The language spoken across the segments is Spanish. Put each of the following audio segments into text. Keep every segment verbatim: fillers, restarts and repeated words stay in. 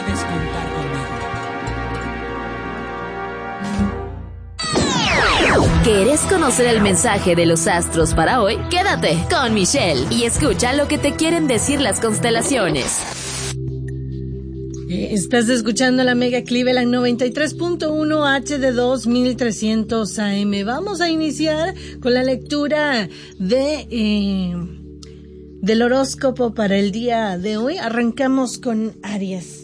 puedes contar conmigo. ¿Quieres conocer el mensaje de los astros para hoy? Quédate con Michelle y escucha lo que te quieren decir las constelaciones. Estás escuchando la Mega Cleveland noventa y tres punto uno H D dos mil trescientos A M. Vamos a iniciar con la lectura de eh, del horóscopo para el día de hoy. Arrancamos con Aries.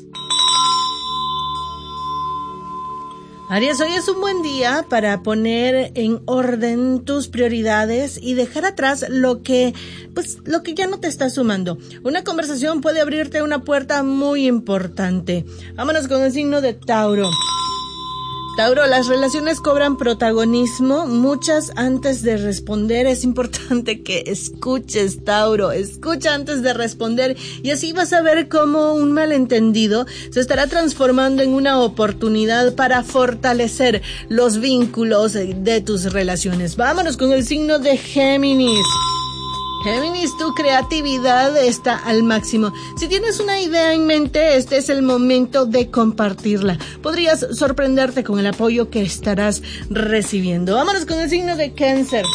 Aries, hoy es un buen día para poner en orden tus prioridades y dejar atrás lo que, pues, lo que ya no te está sumando. Una conversación puede abrirte una puerta muy importante. Vámonos con el signo de Tauro. Tauro, las relaciones cobran protagonismo, muchas antes de responder. Es importante que escuches, Tauro, escucha antes de responder y así vas a ver cómo un malentendido se estará transformando en una oportunidad para fortalecer los vínculos de tus relaciones. Vámonos con el signo de Géminis. Géminis, tu creatividad está al máximo. Si tienes una idea en mente, este es el momento de compartirla. Podrías sorprenderte con el apoyo que estarás recibiendo. Vámonos con el signo de Cáncer.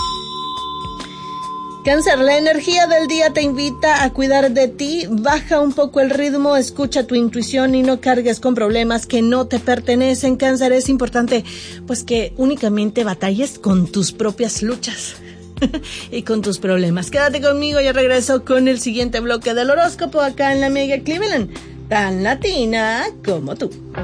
Cáncer, la energía del día te invita a cuidar de ti. Baja un poco el ritmo, escucha tu intuición y no cargues con problemas que no te pertenecen. Cáncer, es importante pues que únicamente batalles con tus propias luchas y con tus problemas. Quédate conmigo, yo regreso con el siguiente bloque del horóscopo acá en la Mega Cleveland, tan latina como tú.